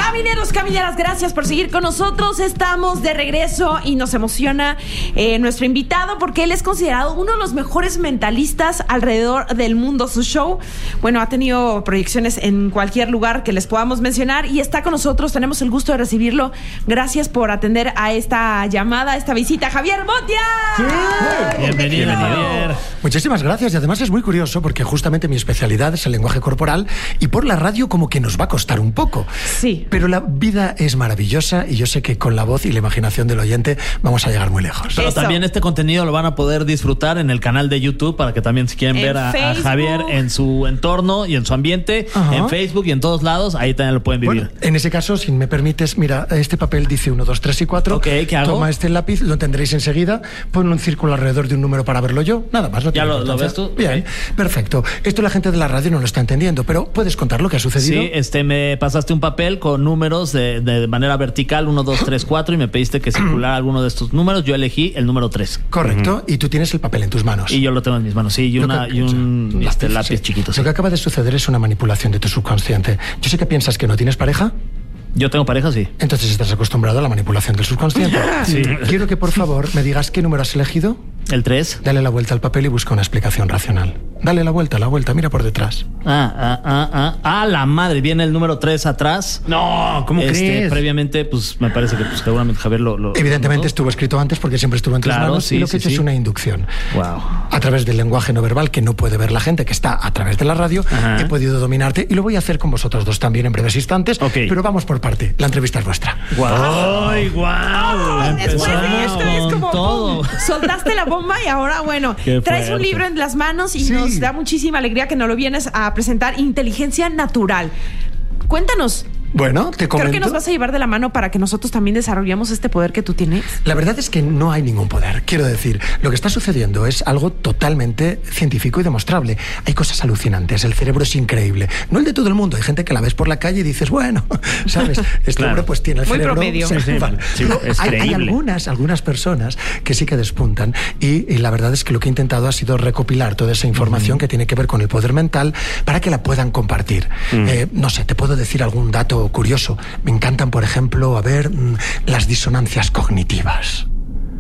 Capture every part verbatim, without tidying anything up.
Camineros, camineras, gracias por seguir con nosotros. Estamos de regreso y nos emociona eh, nuestro invitado porque él es considerado uno de los mejores mentalistas alrededor del mundo. Su show, bueno, ha tenido proyecciones en cualquier lugar que les podamos mencionar y está con nosotros. Tenemos el gusto de recibirlo. Gracias por atender a esta llamada, a esta visita. Javier Botia. Sí. Bienvenido, Javier. Muchísimas gracias. Y además es muy curioso porque justamente mi especialidad es el lenguaje corporal y por la radio como que nos va a costar un poco. Sí. Pero la vida es maravillosa y yo sé que con la voz y la imaginación del oyente vamos a llegar muy lejos. Pero Eso. también este contenido lo van a poder disfrutar en el canal de YouTube para que también si quieren En ver a, a Javier en su entorno y en su ambiente, Ajá. en Facebook y en todos lados, ahí también lo pueden vivir. Bueno, en ese caso, si me permites, mira, este papel dice uno, dos, tres y cuatro. Ok, ¿qué hago? Toma este lápiz, lo tendréis enseguida. Pon un círculo alrededor de un número para verlo yo. Nada más. No ¿Ya tiene lo, lo importancia. ves tú? Bien, Okay. Perfecto. Esto la gente de la radio no lo está entendiendo, pero ¿puedes contar lo que ha sucedido? Sí, este, me pasaste un papel con números de, de manera vertical, uno, dos, tres, cuatro, y me pediste que circulara alguno de estos números. Yo elegí el número tres. Correcto. Uh-huh. Y tú tienes el papel en tus manos. Y yo lo tengo en mis manos, sí, y, una, que, y un lápiz, este, lápiz sí. chiquito. Sí. Lo que acaba de suceder es una manipulación de tu subconsciente. Yo sé que piensas que no tienes pareja. Yo tengo pareja, sí. Entonces estás acostumbrado a la manipulación del subconsciente. Sí. Quiero que por favor me digas qué número has elegido. ¿El tres? Dale la vuelta al papel y busca una explicación racional. Dale la vuelta, la vuelta, mira por detrás. Ah, ah, ah, ah. Ah, la madre, viene el número tres atrás. No, ¿cómo este, crees? Previamente, pues me parece que pues, seguramente Javier lo... lo Evidentemente lo estuvo escrito antes porque siempre estuvo en tus Claro, manos sí, y lo que sí, he hecho sí. es una inducción. Wow. A través del lenguaje no verbal que no puede ver la gente, que está a través de la radio, Ajá. he podido dominarte y lo voy a hacer con vosotros dos también en breves instantes, Ok. pero vamos por parte. La entrevista es vuestra. Wow. ¡Ay, guau! Después de esto es con como todo. pum, soltaste la bomba y ahora bueno, Qué traes un fuerte. libro en las manos y Sí. nos da muchísima alegría que nos lo vienes a presentar, Inteligencia Natural. Cuéntanos, Bueno, te comento. creo que nos vas a llevar de la mano para que nosotros también desarrollemos este poder que tú tienes. La verdad es que no hay ningún poder. Quiero decir, lo que está sucediendo es algo totalmente científico y demostrable. Hay cosas alucinantes. El cerebro es increíble. No el de todo el mundo. Hay gente que la ves por la calle y dices, bueno, ¿sabes? Este Claro. hombre pues tiene el Muy cerebro... promedio. Sí, Sí, vale. sí, Pero es hay, hay creíble. algunas, algunas personas que sí que despuntan. Y, y la verdad es que lo que he intentado ha sido recopilar toda esa información que tiene que ver con el poder mental para que la puedan compartir. Eh, no sé, te puedo decir algún dato curioso. Me encantan, por ejemplo, a ver mm, las disonancias cognitivas.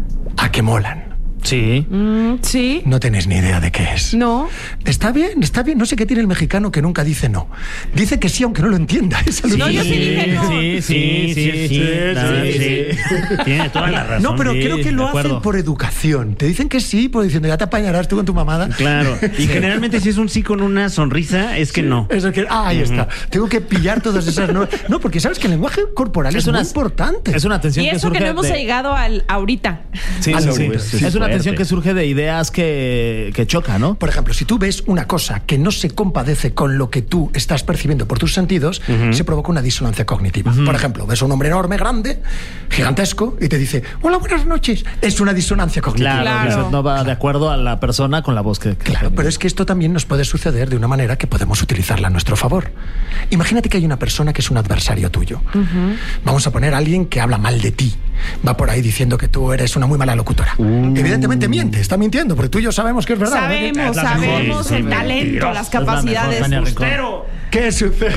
¿A qué molan? Sí. Mm, sí. No tenéis ni idea de qué es. No. Está bien, está bien. No sé qué tiene el mexicano que nunca dice no. Dice que sí, aunque no lo entienda. Es No, yo alucinante. sí dije no. Sí, sí, sí, sí. la verdad, sí. Tiene toda la razón. No, pero sí, creo que de lo acuerdo. hacen por educación. Te dicen que sí, por diciendo, ya te apañarás tú con tu mamada. Claro. Y generalmente si es un sí con una sonrisa, es que no. Eso que, ah, ahí está. Tengo que pillar todas esas no. No, porque sabes que el lenguaje corporal es, una, muy importante. Es una atención Y que eso surge que no hemos de... llegado al ahorita. Sí, Ah, sí, no, sí. pues, Es sí, una fuerte. atención que surge de ideas que, que chocan, ¿no? Por ejemplo, si tú ves una cosa que no se compadece con lo que tú estás percibiendo por tus sentidos, se provoca una disonancia cognitiva. Por ejemplo, ves a un hombre enorme, grande, gigantesco, y te dice, hola, buenas noches. Es una disonancia cognitiva. Claro, Claro. que no va de acuerdo a la persona con la voz que... que Claro, pero es que esto también nos puede suceder de una manera que podemos utilizarla a nuestro favor. Imagínate que hay una persona que es un adversario tuyo. Vamos a poner a alguien que habla mal de ti. Va por ahí diciendo que tú eres una muy mala locutora. Evidentemente miente, está mintiendo, porque tú y yo sabemos que es verdad. Sabemos, Es la mejor, sabemos sí, el sí, talento, mentiroso. las Es la mejor, capacidades. Tania Rincón. Pero ¿Qué sucede?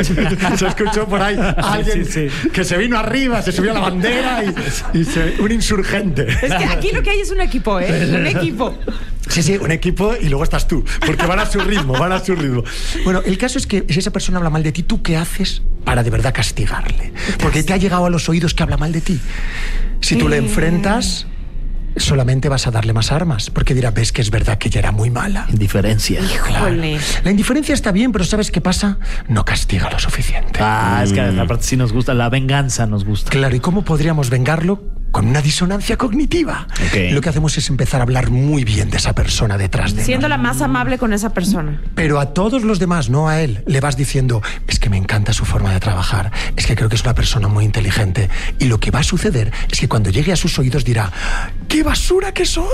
Se escuchó por ahí a alguien sí, sí. que se vino arriba, se subió a la bandera y, y se- un insurgente. Es que aquí lo que hay es un equipo, ¿eh? Un equipo. Sí, sí, un equipo y luego estás tú, porque van a su ritmo, van a su ritmo. Bueno, el caso es que si esa persona habla mal de ti, ¿tú qué haces para de verdad castigarle? Porque te ha llegado a los oídos que habla mal de ti. Si tú le enfrentas, solamente vas a darle más armas, porque dirá, ves que es verdad que ella era muy mala. Indiferencia. Híjole. La indiferencia está bien, pero ¿sabes qué pasa? No castiga lo suficiente. Ah, es que aparte sí nos gusta, la venganza nos gusta. Claro, ¿y cómo podríamos vengarlo? Con una disonancia cognitiva. Ok. Lo que hacemos es empezar a hablar muy bien de esa persona detrás de Siendo la más amable con esa persona. Pero a todos los demás, no a él, le vas diciendo, es que me encanta su forma de trabajar, es que creo que es una persona muy inteligente. Y lo que va a suceder es que cuando llegue a sus oídos dirá, ¡qué basura que soy!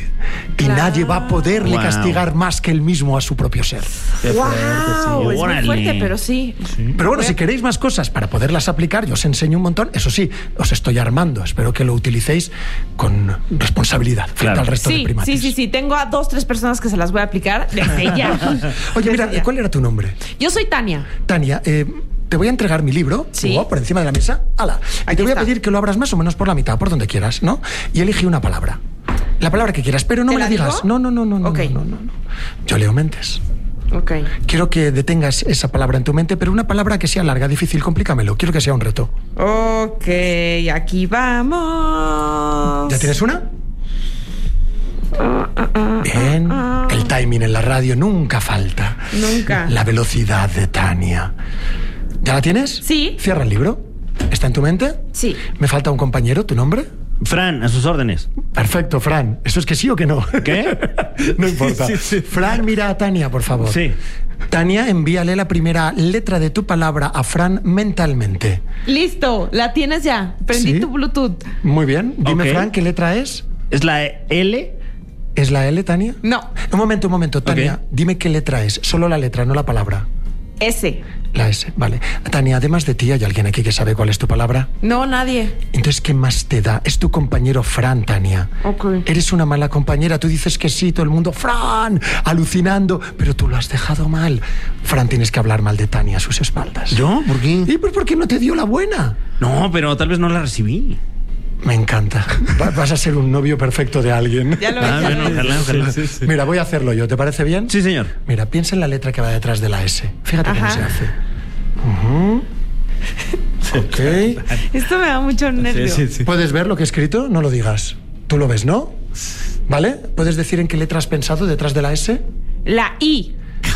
Y Claro. nadie va a poderle Wow. castigar más que él mismo a su propio ser. Qué ¡Wow! fuerte, sí. Es muy Órale. fuerte, pero sí. Pero bueno, si queréis más cosas para poderlas aplicar, yo os enseño un montón. Eso sí, os estoy armando. Espero que lo utilicéis con responsabilidad frente Claro. al resto de Sí, primates. sí, sí, sí. Tengo a dos, tres personas que se las voy a aplicar desde ya. Oye, mira, Desde ya. ¿cuál era tu nombre? Yo soy Tania. Tania, eh, te voy a entregar mi libro, Sí. oh, por encima de la mesa, ala, y Aquí te voy está. a pedir que lo abras más o menos por la mitad, por donde quieras, ¿no? Y elige una palabra. La palabra que quieras, pero no ¿Te me la la digas. digo? No, no, no, no, no, Ok. no, no, no, no. Yo leo mentes. Ok. Quiero que detengas esa palabra en tu mente, pero una palabra que sea larga, difícil, complícamelo. Quiero que sea un reto. Ok, aquí vamos. ¿Ya tienes una? Bien. El timing en la radio nunca falta. Nunca. La velocidad de Tania. ¿Ya la tienes? Sí. Cierra el libro. ¿Está en tu mente? Sí. ¿Me falta un compañero? ¿Tu nombre? Fran, a sus órdenes. Perfecto, Fran. ¿Eso es que sí o que no? ¿Qué? No importa. Sí, sí. Fran, mira a Tania, por favor. Sí. Tania, envíale la primera letra de tu palabra a Fran mentalmente. Listo, la tienes ya. Prendí Sí. tu Bluetooth. Muy bien. Dime, Ok. Fran, ¿qué letra es? ¿Es la L? ¿Es la L, Tania? No, Un momento, un momento. Tania, Ok. dime qué letra es. Solo la letra, no la palabra. S. La S, vale. Tania, además de ti, ¿hay alguien aquí que sabe cuál es tu palabra? No, nadie. Entonces, ¿qué más te da? Es tu compañero Fran, Tania. Ok. Eres una mala compañera. Tú dices que sí, todo el mundo, Fran, alucinando, pero tú lo has dejado mal. Fran, tienes que hablar mal de Tania a sus espaldas. ¿Yo? ¿Por qué? ¿Y por qué no te dio la buena? No, pero tal vez no la recibí. Me encanta. Va- Vas a ser un novio perfecto de alguien. Ya lo ves. Ah, ya bueno, lo ves. ojalá, ojalá. Mira, voy a hacerlo yo. ¿Te parece bien? Sí, señor. Mira, piensa en la letra que va detrás de la S. Fíjate cómo Ajá. se hace. Ujú. Ok. Esto me da mucho nervio. ¿Puedes ver lo que he escrito? No lo digas. Tú lo ves, ¿no? ¿Vale? ¿Puedes decir en qué letra has pensado detrás de la S? La I.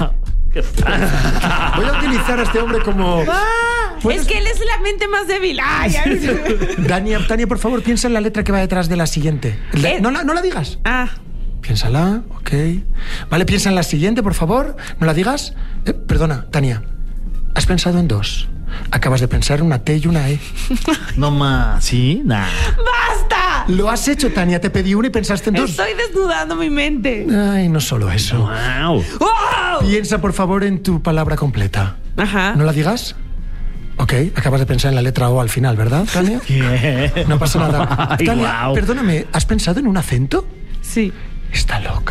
Voy a utilizar a este hombre como... Ah, ¿Puedes- es que él es la mente más débil. Ay, ay. Dania, Tania, por favor, piensa en la letra que va detrás de la siguiente. La- ¿Eh? no, la, no la digas. Ah, Piénsala, ok. Vale, piensa en la siguiente, por favor. No la digas. Eh, perdona, Tania. Has pensado en dos. Acabas de pensar una T y una E. No más. ¿Sí? Nah. ¡basta! Lo has hecho, Tania. Te pedí una y pensaste en dos. Estoy desnudando mi mente. Ay, no solo eso. Wow. ¡Wow! Piensa, por favor, en tu palabra completa. Ajá. ¿No la digas? Ok, acabas de pensar en la letra O al final, ¿verdad, Tania? ¿Qué? No pasa nada. Ay, Tania, guau. perdóname, ¿has pensado en un acento? Sí. Está loca.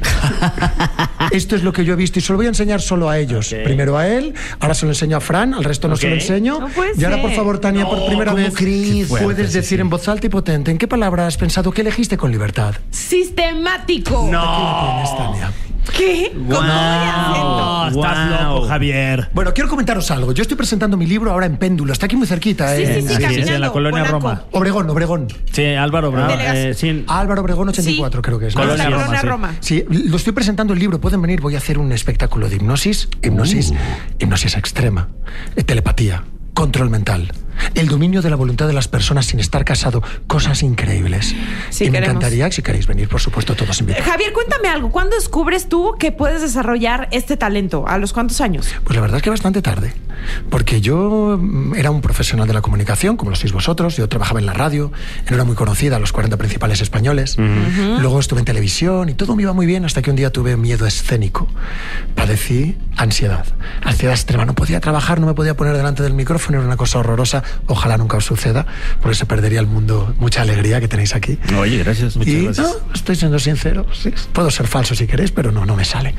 Esto es lo que yo he visto y se lo voy a enseñar solo a ellos. Ok. Primero a él, ahora se lo enseño a Fran, al resto no se lo Ok. enseño. No puede y ahora, ser. por favor, Tania, por No, primera ¿cómo vez, crees? puedes Fuerte, sí, decir sí. en voz alta y potente, ¿en qué palabra has pensado que elegiste con libertad? Sistemático. ¿Quién es Tania? ¿Qué? ¿Cómo voy a hacerlo? No, estás Wow. loco, Javier. Bueno, quiero comentaros algo. Yo estoy presentando mi libro ahora en Péndulo. Está aquí muy cerquita, Sí, ¿eh? sí, sí, Sí, caminando. en la colonia Polanco. Roma. Obregón, Obregón. Sí, Álvaro Bravo. Delegas- Eh, sí, Álvaro Obregón ochenta y cuatro, Sí. creo que es. ¿no? Hasta la Colonia colonia Roma, Roma. sí. Sí, lo estoy presentando el libro. Pueden venir, voy a hacer un espectáculo de hipnosis, hipnosis, hipnosis extrema, eh, telepatía, control mental, el dominio de la voluntad de las personas sin estar casado, cosas increíbles. Sí, y me queremos. encantaría, si queréis venir, por supuesto, todos invitados. Javier, cuéntame algo. ¿Cuándo descubres tú que puedes desarrollar este talento? ¿A los cuántos años? Pues la verdad es que bastante tarde, porque yo mm, era un profesional de la comunicación, como lo sois vosotros. Yo trabajaba en la radio, no era muy conocida, los cuarenta principales españoles. Luego estuve en televisión y todo me iba muy bien hasta que un día tuve miedo escénico. Padecí ansiedad, ansiedad extrema. No podía trabajar, no me podía poner delante del micrófono, era una cosa horrorosa. Ojalá nunca os suceda, porque se perdería el mundo, mucha alegría que tenéis aquí. Oye, gracias. Muchas Y gracias. no, estoy siendo sincero. Sí, puedo ser falso si queréis, pero no, no me sale.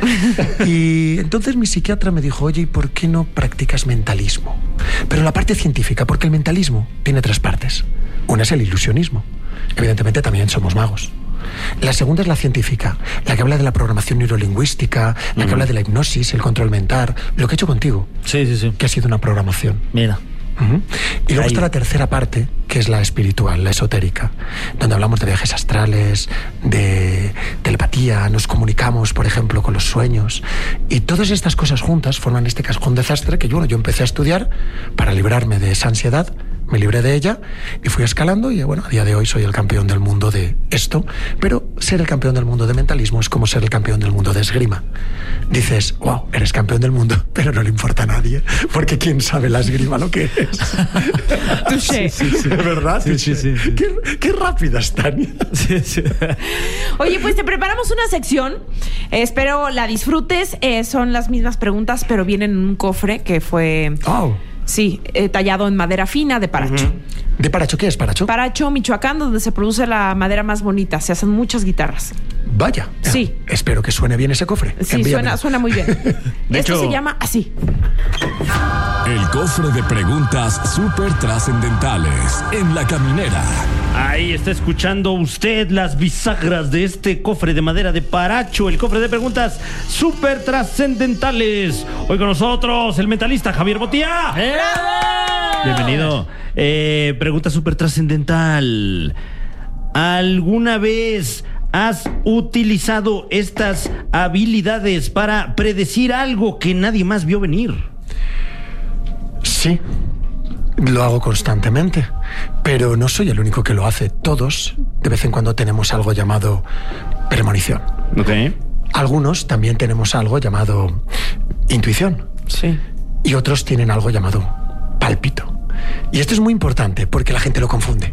Y entonces mi psiquiatra me dijo, oye, ¿y por qué no practicas mentalismo? Pero la parte científica, porque el mentalismo tiene tres partes. Una es el ilusionismo. Evidentemente también somos magos. La segunda es la científica, la que habla de la programación neurolingüística, la que habla de la hipnosis, el control mental, lo que he hecho contigo, Sí, sí, sí. que ha sido una programación. Mira. Ujú. Y luego Ahí. está la tercera parte, que es la espiritual, la esotérica, donde hablamos de viajes astrales, de telepatía, nos comunicamos, por ejemplo, con los sueños. Y todas estas cosas juntas forman este cajón desastre que yo, bueno, yo empecé a estudiar para librarme de esa ansiedad. Me libré de ella y fui escalando y bueno, a día de hoy soy el campeón del mundo de esto, pero ser el campeón del mundo de mentalismo es como ser el campeón del mundo de esgrima. Dices, wow, eres campeón del mundo, pero no le importa a nadie, porque quién sabe la esgrima lo que es. Touché. ¿De verdad? Sí, sí, sí, sí. Qué, qué rápida es, Tania. Sí, sí. Oye, pues te preparamos una sección. Eh, espero la disfrutes. Eh, son las mismas preguntas, pero vienen en un cofre que fue, Oh, sí, eh, tallado en madera fina de Paracho. ¿de Paracho qué es, Paracho? Paracho, Michoacán, donde se produce la madera más bonita. Se hacen muchas guitarras. Vaya. Sí. Espero que suene bien ese cofre. Sí, Envíamelo. suena, suena muy bien. Esto hecho- se llama así. El cofre de preguntas súper trascendentales en La Caminera. Ahí está escuchando usted las bisagras de este cofre de madera de Paracho, el cofre de preguntas súper trascendentales. Hoy con nosotros el mentalista Javier Botía. ¡Eh! Bienvenido. Eh, pregunta súper trascendental. ¿Alguna vez has utilizado estas habilidades para predecir algo que nadie más vio venir? Sí, lo hago constantemente, pero no soy el único que lo hace. Todos, de vez en cuando, tenemos algo llamado premonición. Ok. Algunos también tenemos algo llamado intuición. Sí. Y otros tienen algo llamado pálpito. Y esto es muy importante porque la gente lo confunde.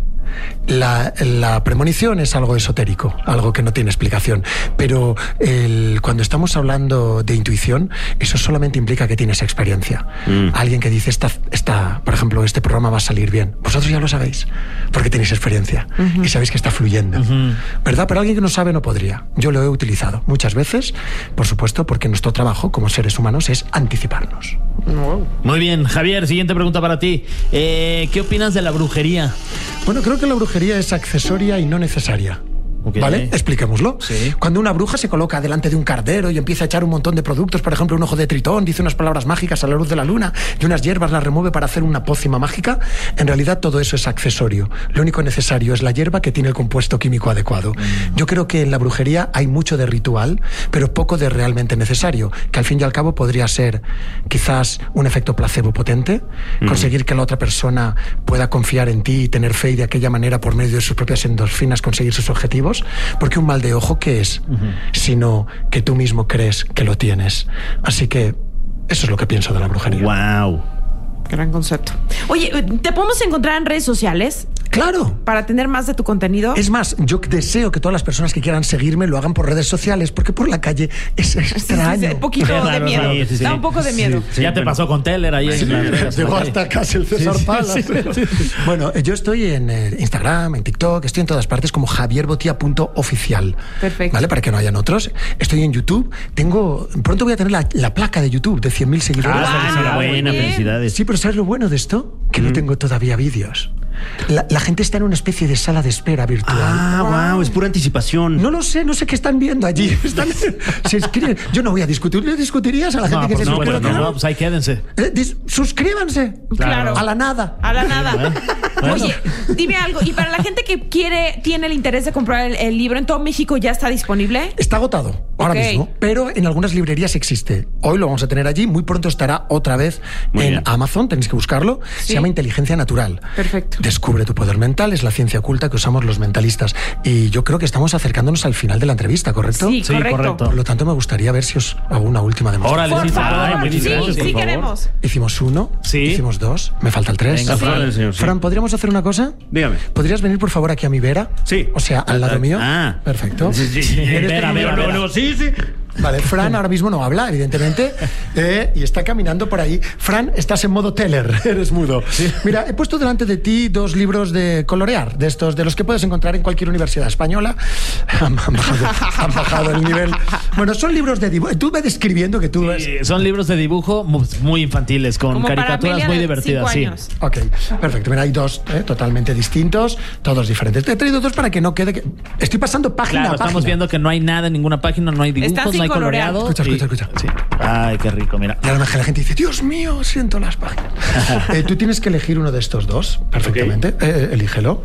La, la premonición es algo esotérico, algo que no tiene explicación, pero el, cuando estamos hablando de intuición, eso solamente implica que tienes experiencia. Mm. Alguien que dice, esta, esta, por ejemplo, este programa va a salir bien. Vosotros ya lo sabéis, porque tenéis experiencia uh-huh. y sabéis que está fluyendo, uh-huh. ¿verdad? Pero alguien que no sabe no podría. Yo lo he utilizado muchas veces, por supuesto, porque nuestro trabajo como seres humanos es anticiparnos. Wow. Muy bien, Javier, siguiente pregunta para ti. Eh, ¿Qué opinas de la brujería? Bueno, creo que la brujería es accesoria y no necesaria. Okay. ¿Vale? Expliquémoslo. Sí. Cuando una bruja se coloca delante de un cardero y empieza a echar un montón de productos, por ejemplo, un ojo de tritón, dice unas palabras mágicas a la luz de la luna y unas hierbas las remueve para hacer una pócima mágica, en realidad todo eso es accesorio. Lo único necesario es la hierba que tiene el compuesto químico adecuado. Mm. Yo creo que en la brujería hay mucho de ritual, pero poco de realmente necesario, que al fin y al cabo podría ser quizás un efecto placebo potente, mm. conseguir que la otra persona pueda confiar en ti y tener fe y de aquella manera, por medio de sus propias endorfinas, conseguir sus objetivos. Porque un mal de ojo, ¿qué es? Uh-huh. Sino que tú mismo crees que lo tienes. Así que eso es lo que pienso de la brujería. ¡Wow! Gran concepto. Oye, ¿te podemos encontrar en redes sociales? ¡Claro! Para tener más de tu contenido. Es más, yo deseo que todas las personas que quieran seguirme lo hagan por redes sociales, porque por la calle es extraño. Sí, sí, sí, un poquito Claro, de miedo. sí, sí, sí. Da un poco de miedo. Sí, ya te bueno. pasó con Teller ahí Sí, en las redes. llegó hasta casi el César Sí, sí, Palas. sí, sí, sí. Bueno, yo estoy en eh, Instagram, en TikTok, estoy en todas partes como javier botía punto oficial. Perfecto. ¿Vale? Para que no hayan otros. Estoy en YouTube. Tengo, pronto voy a tener la, la placa de YouTube de cien mil seguidores. Ah, Wow, enhorabuena, muy bien. felicidades. Sí, pero ¿sabes lo bueno de esto? Que Mm. no tengo todavía vídeos. La, la gente está en una especie de sala de espera virtual. Ah, wow, es pura anticipación. No lo sé, no sé qué están viendo allí. Están, se escriben. Yo no voy a discutir. ¿Le discutirías a la gente No, que por se supuesto suscribe? que no, pues ahí quédense. Eh, dis- suscríbanse. Claro. A la nada. A la nada. Bueno. Oye, dime algo. Y para la gente que quiere, tiene el interés de comprar el, el libro, ¿en todo México ya está disponible? Está agotado ahora Ok. mismo, pero en algunas librerías existe. Hoy lo vamos a tener allí. Muy pronto estará otra vez Muy en bien. Amazon. Tenéis que buscarlo. Sí. Se llama Inteligencia Natural. Perfecto. Descubre tu poder mental. Es la ciencia oculta que usamos los mentalistas. Y yo creo que estamos acercándonos al final de la entrevista, ¿correcto? Sí, Sí, correcto. correcto. Por lo tanto, me gustaría ver si os hago una última demostración. Órale, Por sí, favor, ay, muchas sí, gracias, sí por favor. queremos. Hicimos uno, Sí. hicimos dos, me falta el tres. Venga, Sí. Fran, señor, sí. Fran, ¿podríamos hacer una cosa? Dígame. ¿Podrías venir, por favor, aquí a mi vera? Sí. O sea, al lado Ah, mío. ah. Perfecto. Sí, sí, sí. Eres Vera, de- vera, No, vera. no, sí, sí. Vale, Fran ahora mismo no habla, evidentemente, eh, y está caminando por ahí. Fran, estás en modo Teller, eres mudo. Mira, he puesto delante de ti dos libros de colorear, de estos, de los que puedes encontrar en cualquier universidad española. Han, han bajado, han bajado el nivel. Bueno, son libros de dibujo. Tú me describiendo que tú ves. Sí, son libros de dibujo mu- muy infantiles, con Como para caricaturas Amelia muy de divertidas. cinco Sí. años. Ok, perfecto. Mira, hay dos eh, totalmente distintos, todos diferentes. Te he traído dos para que no quede que... Estoy pasando página Claro, a página. estamos viendo que no hay nada en ninguna página, no hay Están dibujos, sin no hay colorear. coloreado. Escucha, y- escucha, escucha. Sí. Ay, qué rico, mira. Y ahora la gente dice, Dios mío, siento las páginas. Eh, tú tienes que elegir uno de estos dos, perfectamente. Eh, elígelo.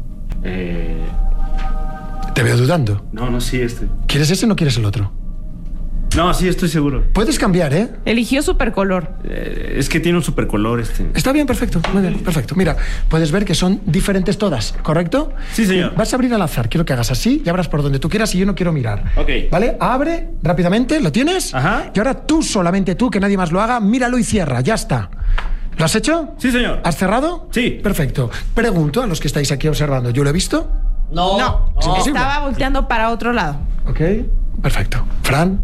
Eh, Te veo dudando. no, no, sí, este. ¿Quieres ese o no quieres el otro? No, sí, estoy seguro. Puedes cambiar, ¿eh? Eligió Supercolor. Eh, es que tiene un supercolor este. Está bien, perfecto. Muy bien, perfecto. Mira, puedes ver que son diferentes todas, ¿correcto? Sí, señor. Vas a abrir al azar. Quiero que hagas así y abras por donde tú quieras y yo no quiero mirar. Ok. ¿Vale? Abre rápidamente, ¿lo tienes? Ajá. Y ahora tú, solamente tú, que nadie más lo haga, míralo y cierra. Ya está. ¿Lo has hecho? Sí, señor. ¿Has cerrado? Sí. Perfecto. Pregunto a los que estáis aquí observando. ¿Yo lo he visto? No, No, Sí, sí, estaba volteando para otro lado. Ok. Perfecto. Fran,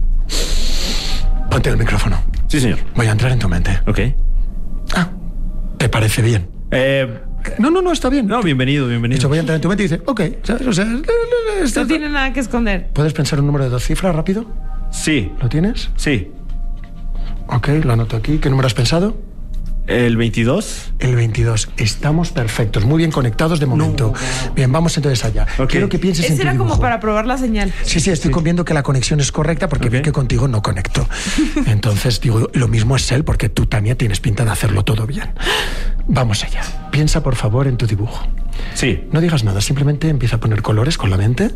ponte el micrófono. Sí, señor. Voy a entrar en tu mente. Ok. Ah, ¿te parece bien? Eh, No, no, no, está bien. no, bienvenido, De bienvenido. hecho, voy a entrar en tu mente y dice, ok, ¿sabes? O sea, está- No tiene nada que esconder. ¿puedes pensar un número de dos cifras rápido? Sí, ¿Lo tienes? sí. Ok, lo anoto aquí. ¿Qué número has pensado? ¿El veintidós? El veintidós. Estamos perfectos, muy bien conectados de momento. No. Bien, vamos entonces allá. Okay. Quiero que pienses Ese en tu era dibujo. como para probar la señal. Sí, sí, estoy sí. viendo que la conexión es correcta porque okay. vi que contigo no conecto. Entonces digo, lo mismo es él porque tú, Tania, tienes pinta de hacerlo todo bien. Vamos allá. Piensa, por favor, en tu dibujo. Sí. No digas nada, simplemente empieza a poner colores con la mente.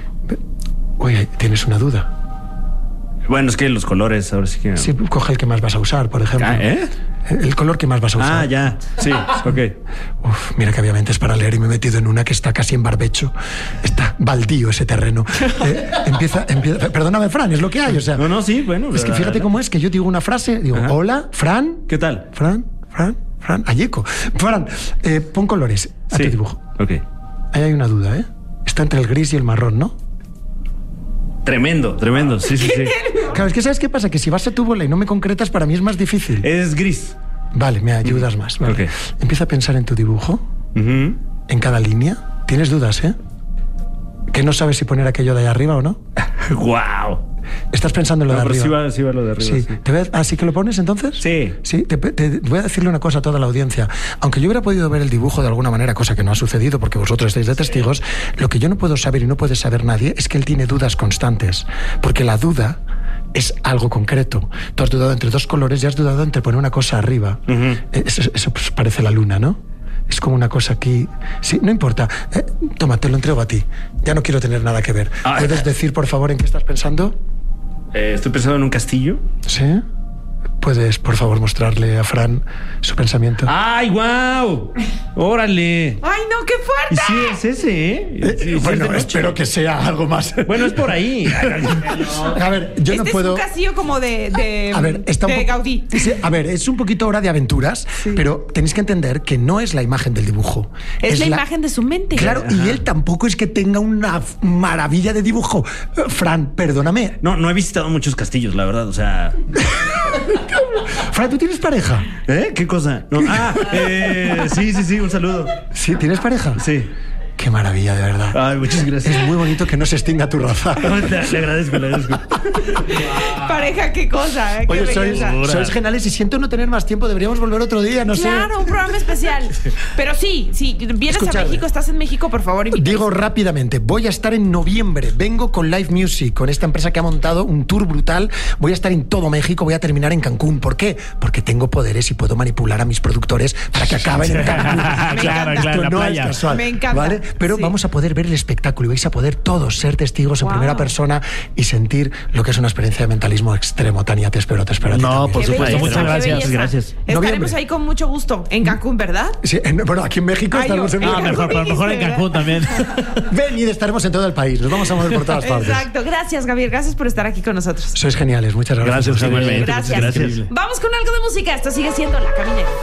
Oye, ¿tienes una duda? Bueno, es que los colores, ahora sí que... Sí, coge el que más vas a usar, por ejemplo. ¿Eh? El color que más vas a usar. Ah, ya. Sí, ok. Uf, mira que obviamente es para leer y me he metido en una que está casi en barbecho. Está baldío ese terreno. Eh, empieza, empieza... Perdóname, Fran, es lo que hay, o sea... No, no, sí, bueno... Es que fíjate cómo es, que yo digo una frase, digo, ajá. Hola, Fran... ¿Qué tal? Fran, Fran, Fran, Ayeco. Fran, eh, pon colores a sí. tu dibujo. Ok. Ahí hay una duda, ¿eh? Está entre el gris y el marrón, ¿no? Tremendo, tremendo, sí, sí, sí. Claro, es que ¿sabes qué pasa? Que si vas a tu bola y no me concretas, para mí es más difícil. Es gris. Vale, me ayudas más. Vale. Okay. Empieza a pensar en tu dibujo, uh-huh. en cada línea. ¿Tienes dudas, eh? ¿Que no sabes si poner aquello de ahí arriba o no? ¡Guau! ¿Estás pensando en lo no, de pero arriba? Sí va, sí va lo de arriba. Sí. sí. ¿Te ves? ¿Ah, sí que lo pones entonces? Sí. Sí, te, te voy a decirle una cosa a toda la audiencia. Aunque yo hubiera podido ver el dibujo de alguna manera, cosa que no ha sucedido porque vosotros estáis de testigos, sí. Lo que yo no puedo saber y no puede saber nadie es que él tiene dudas constantes. Porque la duda es algo concreto. Tú has dudado entre dos colores y has dudado entre poner una cosa arriba. Uh-huh. Eso, eso pues, parece la luna, ¿no? Es como una cosa aquí... Sí, no importa. Eh, toma, te lo entrego a ti. Ya no quiero tener nada que ver. Ah, ¿puedes eh. decir, por favor, en qué estás pensando? Eh, estoy pensando en un castillo. ¿Sí? ¿Puedes, por favor, mostrarle a Fran su pensamiento? ¡Ay, guau! ¡Órale! ¡Ay, no, qué fuerte! Y sí, es ese, ¿eh? eh sí, bueno, es espero que sea algo más. Bueno, es por ahí. A ver, yo este no puedo... es un castillo como de, de, a ver, está de un po... Gaudí. Sí, a ver, es un poquito hora de aventuras, sí. Pero tenéis que entender que no es la imagen del dibujo. Es, es la, la imagen de su mente. Claro, ajá. Y él tampoco es que tenga una maravilla de dibujo. Fran, perdóname. No, no he visitado muchos castillos, la verdad, o sea... Fran, ¿tú tienes pareja? ¿Eh? ¿Qué cosa? No. Ah, eh, sí, sí, sí, un saludo. ¿Sí? ¿Tienes pareja? Sí. Qué maravilla, de verdad. Ay, muchas gracias. Es muy bonito que no se extinga tu raza. Le agradezco, le agradezco. Pareja, qué cosa, ¿eh? Qué Oye, sois, sois geniales y siento no tener más tiempo. Deberíamos volver otro día, no claro, sé. Claro, un programa especial. Pero sí, si vienes Escuchadme. a México, estás en México, por favor, invítame. Digo rápidamente, voy a estar en noviembre. Vengo con Live Music, con esta empresa que ha montado un tour brutal. Voy a estar en todo México, voy a terminar en Cancún. ¿Por qué? Porque tengo poderes y puedo manipular a mis productores para que acaben en Cancún. Claro, claro, la no playa. Es casual, me encanta. ¿vale? Pero sí. Vamos a poder ver el espectáculo y vais a poder todos ser testigos en wow. primera persona y sentir lo que es una experiencia de mentalismo extremo. Tania, te espero, te espero. No, por supuesto. Belleza, muchas gracias. Gracias. Estaremos Noviembre. ahí con mucho gusto. En Cancún, ¿verdad? Sí, en, bueno, aquí en México Ay, estaremos yo, en Ah, mejor, pero mejor en Cancún también. Ven y estaremos en todo el país. Nos vamos a mover por todas partes. Exacto. Gracias, Gabriel. Gracias por estar aquí con nosotros. Sois geniales. Muchas gracias. Gracias, gracias. gracias. Vamos con algo de música. Esto sigue siendo La Caminera.